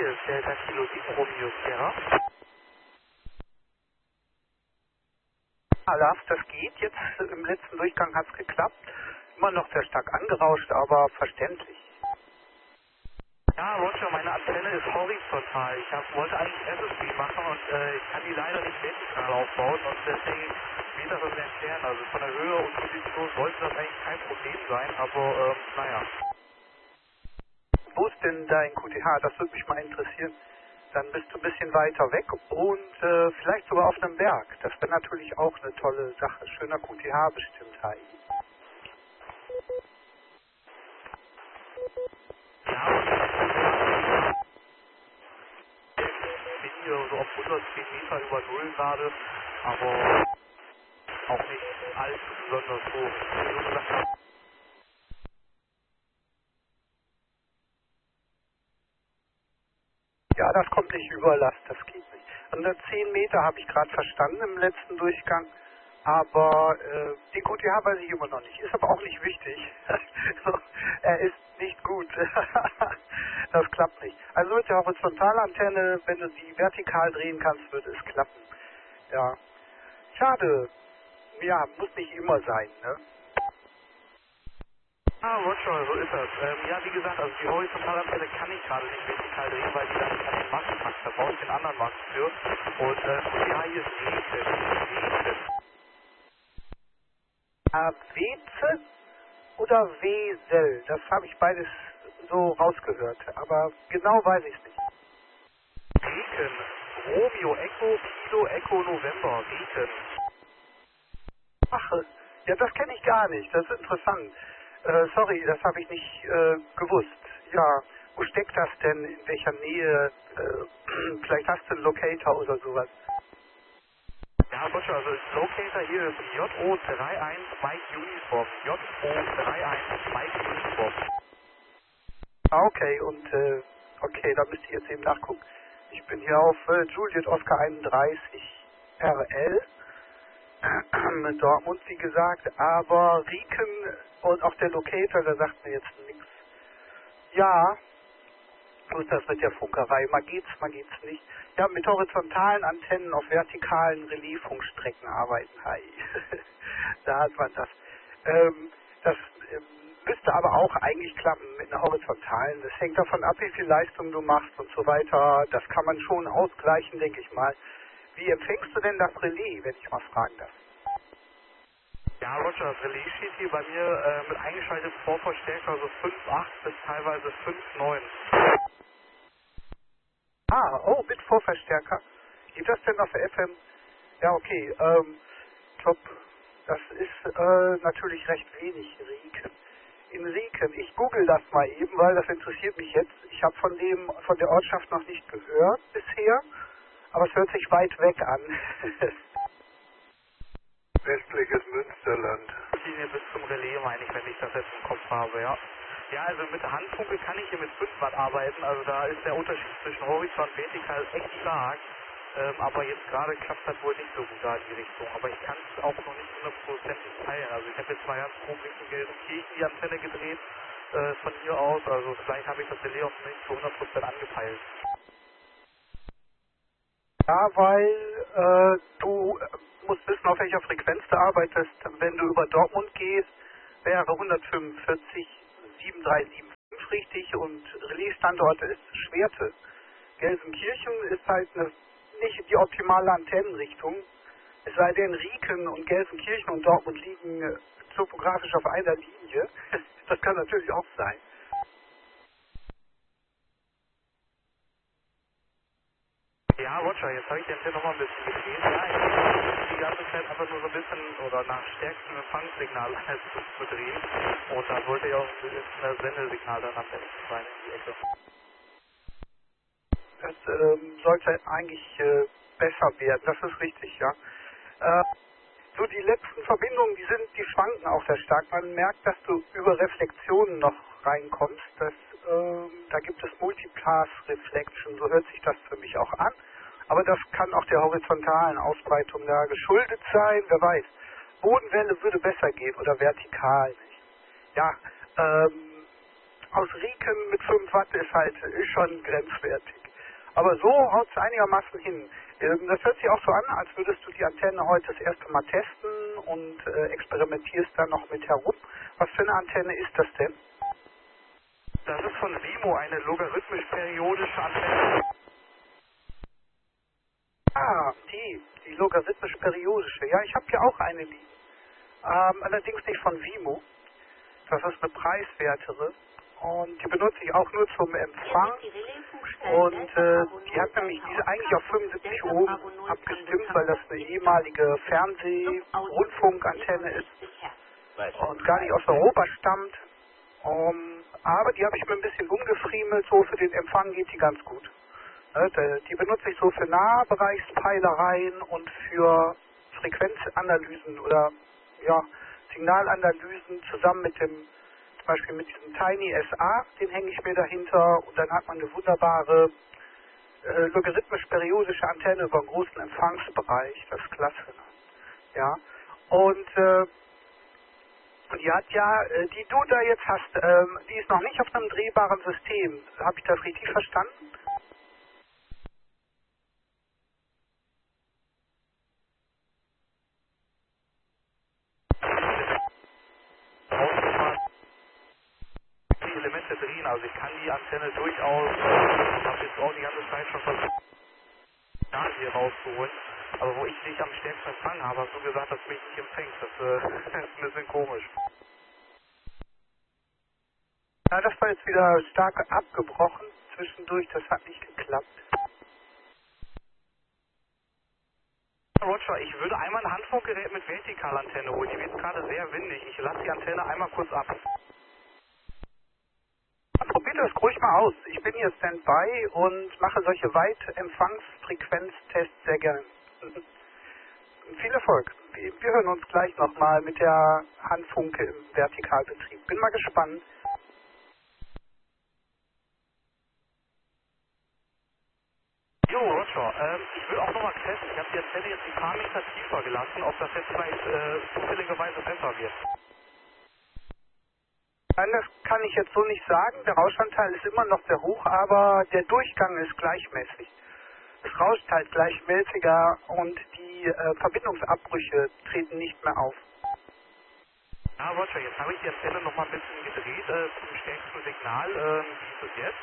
hier ist Delta Kilo 7 Romeo Sierra. Lars, das geht. Jetzt im letzten Durchgang hat es geklappt. Immer noch sehr stark angerauscht, aber verständlich. Ja, Roger, meine Antenne ist horizontal. Wollte eigentlich SSB machen und ich kann die leider nicht vertikal aufbauen und deswegen wird das also entfernen. Also von der Höhe und Position sollte das eigentlich kein Problem sein, aber naja. Wo ist denn dein QTH? Das würde mich mal interessieren. Dann bist du ein bisschen weiter weg und vielleicht sogar auf einem Berg. Das wäre natürlich auch eine tolle Sache. Schöner QTH bestimmt, HI. Ja, ich bin hier so auf 110 Meter über Null gerade, aber auch nicht allzu besonders hoch. Wie du gesagt hast, Ja, das kommt nicht Überlast, das geht nicht. 110 Meter habe ich gerade verstanden im letzten Durchgang, aber den QTH weiß ich immer noch nicht. Ist aber auch nicht wichtig. Er ist nicht gut. Das klappt nicht. Also mit der Horizontalantenne, wenn du sie vertikal drehen kannst, würde es klappen. Ja, schade. Ja, muss nicht immer sein, ne? Roger, so ist das. Ja, wie gesagt, also die Horizontalantenne kann ich gerade nicht vertikal drehen, weil die da nicht an den Mast passt. Da brauche ich den anderen Mast für. Und QTH hier ist Wesen. Weze oder Wesel? Das habe ich beides so rausgehört, aber genau weiß ich es nicht. Reken. Romeo Echo, Kilo Echo November. Reken. Ach, ja, das kenne ich gar nicht. Das ist interessant. Sorry, das habe ich nicht gewusst. Ja, wo steckt das denn? In welcher Nähe? Vielleicht hast du einen Locator oder sowas. Ja, Roger, also das Locator hier ist JO31 Mike Uniform. JO31 Mike Uniform. Ah, okay, und okay, da müsst ihr jetzt eben nachgucken. Ich bin hier auf Juliet Oscar 31 RL. Mit Dortmund, wie gesagt, aber Riken und auch der Locator, der sagt mir jetzt nichts. Ja, so ist das mit der Funkerei. Mal geht's nicht. Ja, mit horizontalen Antennen auf vertikalen Relaisfunkstrecken arbeiten. Hi. Da hat man das. Das müsste aber auch eigentlich klappen mit einer horizontalen. Das hängt davon ab, wie viel Leistung du machst und so weiter. Das kann man schon ausgleichen, denke ich mal. Wie empfängst du denn das Relais, wenn ich mal fragen darf? Ja, Roger, das Relais steht hier bei mir mit eingeschaltetem Vorverstärker, also 5.8 bis teilweise 5.9. Ah, oh, mit Vorverstärker. Geht das denn auf FM? Ja, okay, top. Das ist natürlich recht wenig, Rieken. In Rieken, ich google das mal eben, weil das interessiert mich jetzt. Ich habe von der Ortschaft noch nicht gehört bisher, aber es hört sich weit weg an. Westliches Münsterland. Linie bis zum Relais, meine ich, wenn ich das jetzt im Kopf habe, ja. Ja, also mit der Handpumpe kann ich hier mit 5 Watt arbeiten, also da ist der Unterschied zwischen Horizont und Vertikal echt stark. Aber jetzt gerade klappt das wohl nicht so gut da in die Richtung. Aber ich kann es auch noch nicht 100% teilen. Also ich habe jetzt mal ganz grob Richtung Gelsenkirchen die Antenne gedreht, von hier aus. Also vielleicht habe ich das Relais auch nicht zu 100% angepeilt. Ja, weil du musst wissen, auf welcher Frequenz du arbeitest. Wenn du über Dortmund gehst, wäre 145 7375 richtig und Relais-Standorte ist Schwerte. Gelsenkirchen ist halt nicht die optimale Antennenrichtung. Es sei denn, Rieken und Gelsenkirchen und Dortmund liegen topografisch auf einer Linie. Das kann natürlich auch sein. Ja, Roger, jetzt habe ich die Antenne nochmal ein bisschen gedreht. Ja, ich habe die ganze Zeit einfach nur so ein bisschen oder nach stärkstem Empfangssignal zu drehen. Und da wollte ja auch ein Sendesignal dann am besten sein in die Ecke. Das sollte eigentlich besser werden, das ist richtig, ja. So die letzten Verbindungen, die schwanken auch sehr stark. Man merkt, dass du über Reflexionen noch reinkommst. Da gibt es Multipath Reflection, so hört sich das für mich auch an. Aber das kann auch der horizontalen Ausbreitung da geschuldet sein, wer weiß. Bodenwelle würde besser gehen oder vertikal. Nicht? Ja, aus Riken mit 5 Watt ist schon grenzwertig. Aber so haut es einigermaßen hin. Das hört sich auch so an, als würdest du die Antenne heute das erste Mal testen und experimentierst dann noch mit herum. Was für eine Antenne ist das denn? Das ist von Vimo eine logarithmisch-periodische Antenne. Ah, die logarithmisch-periodische. Ja, ich habe ja auch eine liegen. Allerdings nicht von Vimo. Das ist eine preiswertere. Und die benutze ich auch nur zum Empfang. Und die hat nämlich diese eigentlich auf 75 Ohm abgestimmt, weil das eine ehemalige Fernseh-Rundfunkantenne ist und gar nicht aus Europa stammt. Aber die habe ich mir ein bisschen umgefriemelt, so für den Empfang geht die ganz gut. Die benutze ich so für Nahbereichspeilereien und für Frequenzanalysen oder ja, Signalanalysen zusammen mit dem, zum Beispiel mit diesem Tiny SA, den hänge ich mir dahinter und dann hat man eine wunderbare logarithmisch-periodische Antenne über einen großen Empfangsbereich. Das ist klasse. Ja. Und die hat ja, die du da jetzt hast, die ist noch nicht auf einem drehbaren System. Habe ich das richtig verstanden? Die Elemente drehen, also ich kann die Antenne durchaus, ich habe jetzt auch die ganze Zeit schon versucht, hier rauszuholen. Aber wo ich dich am stärksten empfangen habe, hast du gesagt, dass du mich nicht empfängst. Das ist ein bisschen komisch. Ja, das war jetzt wieder stark abgebrochen zwischendurch, das hat nicht geklappt. Roger, ich würde einmal ein Handfunkgerät mit Vertikalantenne holen. Die wird gerade sehr windig. Ich lasse die Antenne einmal kurz ab. Probiert das ruhig mal aus. Ich bin hier Standby und mache solche Weitempfangsfrequenztests sehr gern. Viel Erfolg. Wir hören uns gleich nochmal mit der Handfunke im Vertikalbetrieb. Bin mal gespannt. Jo, Roger, ich will auch nochmal testen. Ich habe die Antenne jetzt ein paar Meter tiefer gelassen, ob das jetzt vielleicht zufälligerweise besser wird. Nein, das kann ich jetzt so nicht sagen. Der Rauschanteil ist immer noch sehr hoch, aber der Durchgang ist gleichmäßig. Es rauscht halt gleichmäßiger und die Verbindungsabbrüche treten nicht mehr auf. Ja, Roger, jetzt habe ich die Antenne nochmal ein bisschen gedreht zum stärksten Signal. Wie ist es jetzt?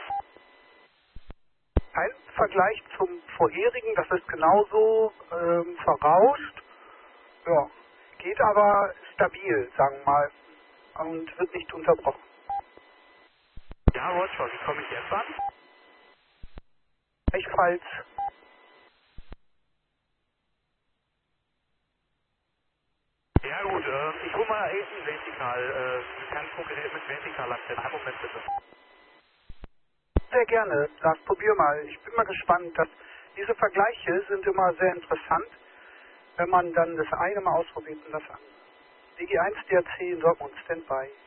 Ein Vergleich zum vorherigen, das ist genauso verrauscht. Ja, geht aber stabil, sagen wir mal, und wird nicht unterbrochen. Ja, Roger, wie komme ich jetzt an? Gleichfalls. Ja gut, ich hole mal eben ein Handfunkgerät mit Vertikalantenne. Einen Moment bitte. Sehr gerne, Lars, probier mal. Ich bin mal gespannt. Diese Vergleiche sind immer sehr interessant, wenn man dann das eine mal ausprobiert und das andere. DG1 DRC in Dortmund, Standby.